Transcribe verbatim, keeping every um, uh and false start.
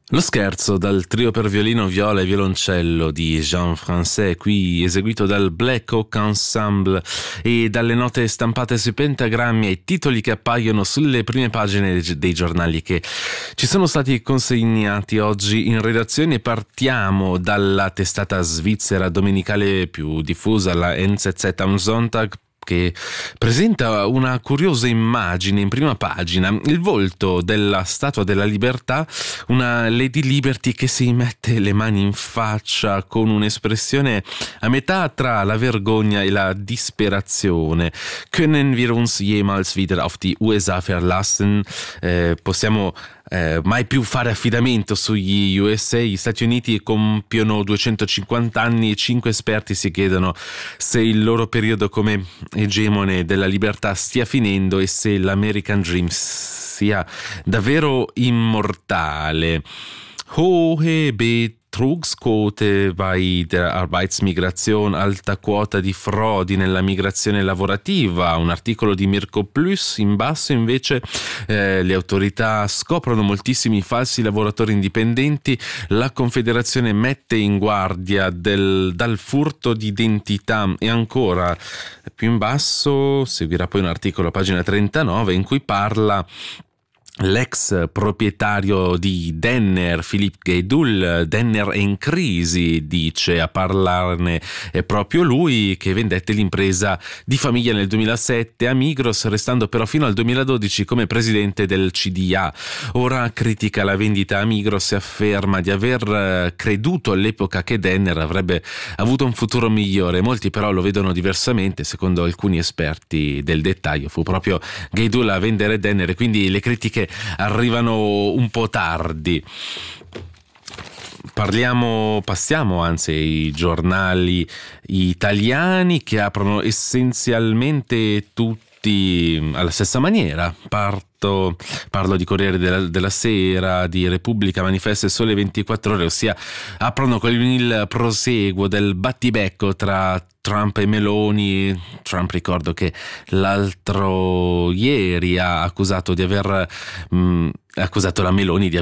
Lo scherzo dal trio per violino, viola e violoncello di Jean Français, qui eseguito dal Black Oak Ensemble, e dalle note stampate sui pentagrammi ai titoli che appaiono sulle prime pagine dei giornali che ci sono stati consegnati oggi in redazione. Partiamo dalla testata svizzera domenicale più diffusa, la N Z Z am Sonntag, che presenta una curiosa immagine in prima pagina: il volto della Statua della Libertà, una Lady Liberty che si mette le mani in faccia con un'espressione a metà tra la vergogna e la disperazione. Können wir uns jemals wieder auf die U S A verlassen? Eh, possiamo Eh, mai più fare affidamento sugli U S A? Gli Stati Uniti compiono duecentocinquanta anni e cinque esperti si chiedono se il loro periodo come egemone della libertà stia finendo e se l'American Dream sia davvero immortale. Hohe Betrugsquote bei der Arbeitsmigration, alta quota di frodi nella migrazione lavorativa. Un articolo di Mirko Plus. In basso invece eh, le autorità scoprono moltissimi falsi lavoratori indipendenti, la Confederazione mette in guardia del, dal furto di identità. E ancora più in basso seguirà poi un articolo a pagina trentanove in cui parla l'ex proprietario di Denner, Philippe Guédul. Denner è in crisi, dice, a parlarne è proprio lui, che vendette l'impresa di famiglia nel duemilasette a Migros, restando però fino al duemiladodici come presidente del C D A. Ora critica la vendita a Migros e afferma di aver creduto all'epoca che Denner avrebbe avuto un futuro migliore. Molti però lo vedono diversamente. Secondo alcuni esperti del dettaglio fu proprio Guédul a vendere Denner, e quindi le critiche arrivano un po' tardi. Parliamo, passiamo anzi ai giornali italiani, che aprono essenzialmente tutti alla stessa maniera. Parto, parlo di Corriere della, della Sera, di Repubblica, Manifesto e Sole ventiquattro Ore, ossia aprono con il proseguo del battibecco tra Trump e Meloni. Trump, ricordo che l'altro ieri ha accusato di aver mh, accusato la Meloni di